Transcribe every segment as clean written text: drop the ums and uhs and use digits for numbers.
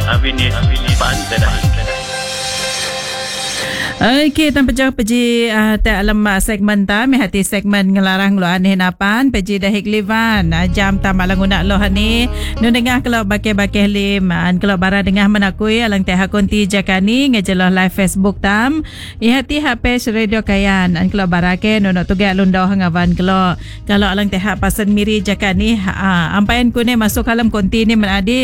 Avenue Pantai dah. Okey, tanpa jauh pergi tak alam segmen ta hati segmen ngelarang lo aneh napan pergi dah hiklivan jam ta malang unak lo ni nu dengar kalau bakeh-bakeh lim kalau bara dengar menakui alang teh konti jakani ngejelah live Facebook tam hati page radio kayan kalau bara ke nu tugak lundau hangavan kalau alang teh pasen miri jakani ampayan ku ni masuk alam konti ni menadi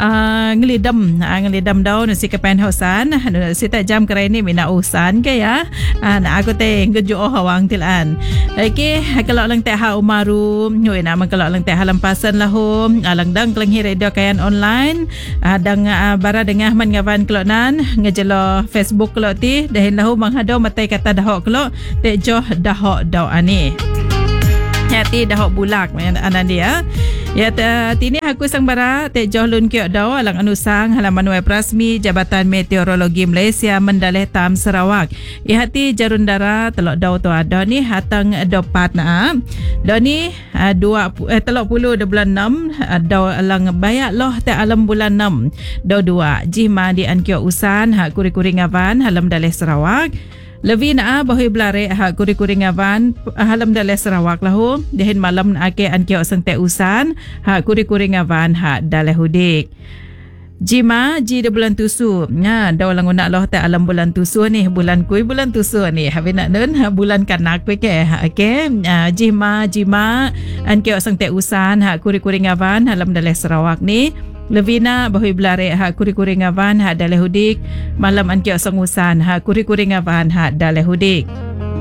ngelidam daun si kepen hausan si tak jam kerai ni mina usan ke ya aku teh ngejo hawang tilan okey kalau lang teh ha umaru ngoi nama kalau lang teh lampasan lahu alang dang kelang radio kayan online dang bara dengah man ngavan kelonan ngejelo Facebook kelo ti dahin lahu manghado matai kata dahok kelo teh joh dahok daw ani hati dahok bulak anan dia ya tini aku sang bara te johlun kyo daw alang anusang halaman web rasmi Jabatan Meteorologi Malaysia Mendaleh Tam Sarawak hati jarundara telok daw tu ada ni hatang dopat na daw ni 30 bulan 6 daw alang bayak loh te alam bulan 6 daw 2 jihma di an kyo usan hak kuri-kuri ngavan halam Daleh Sarawak Levi na bahoy blare ha kuri-kuri ngavan halam Daleh Sarawak lahu dehin malam na ake an kyo sang te usan ha kuri-kuri ngavan ha Daleh Hudik Jima ji de bulan tusu daw lang unak loh te alam bulan tusu ni bulan tusu ni habi nak nun bulan kanak ke okay jima an kyo sang te usan ha kuri-kuri ngavan halam Daleh Sarawak ni Levina bahoy blare ha kuri-kuri ngavan ha Daleh Hudik malam an kyo sangusan ha kuri-kuri ngavan ha Daleh Hudik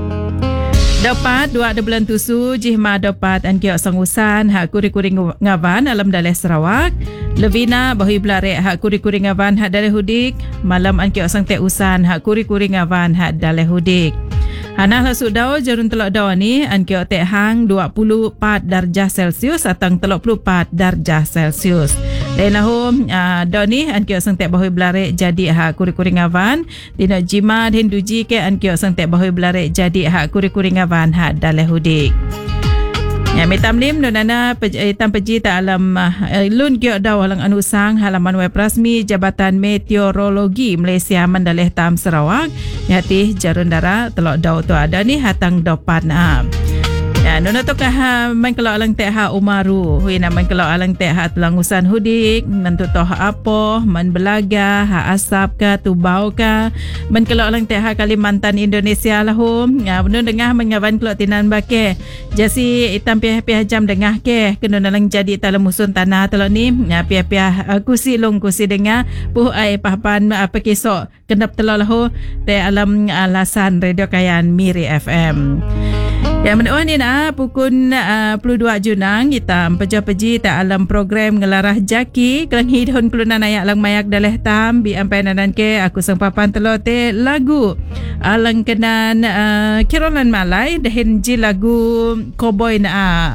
dapat 2 bulan tusu jihma dapat an kyo sangusan ha kuri-kuri ngavan alam Daleh Sarawak Levina bahoy blare ha kuri-kuri ngavan ha Daleh Hudik malam an kyo sang te usan ha kuri-kuri ngavan ha Daleh Hudik Hanah lasuk daw jarun telok daw ni an kyo te hang 24 darjah Celsius atang 34 darjah Celsius. Dan lahu daw ni an kyo sang te bahoy blare jadi ha kuri-kuri ngavan dina jima den duji ke an kyo sang te bahoy blare jadi ha kuri-kuri ngavan ha Daleh Hudik. Ya mitam lim donana tam peji ta alam lun kyo daw alang anusang halaman web rasmi Jabatan Meteorologi Malaysia Mendaleh Tam Sarawak yati jarun dara telok daw tu ada ni hatang dopat na ya nona to ka main kalau alang teh ha umaru hui na main kalau alang teh ha telangusan Hudik mentu toh apo man belaga ha asap ka tubau ka man kalau alang teh ha Kalimantan Indonesia lahu ya benar dengah mengawan kalau tinan bake jasi itam piah jam dengah ke kena nalang jadi talam musun tanah telok ni ya piah kusi dengah puh ai papan apa kisok kenap telok lahu te alam alasan radio kayan Miri FM. Yang menuan ni pukul 22 Junang kita peja-peji tak alam program ngelarah jaki kelang hidhon kelunan ayak lang mayak Daleh Tam bi ampai nanan ke aku sang papan telote lagu alang kenan Kirolan Malai dahin ji lagu Cowboy na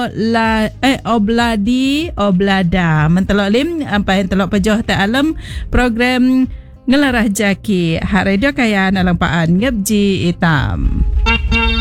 oblada mentelok lim ampai telok pejoh tak alam program ngelarah jaki ha radio kayan alang paan ngabji itam.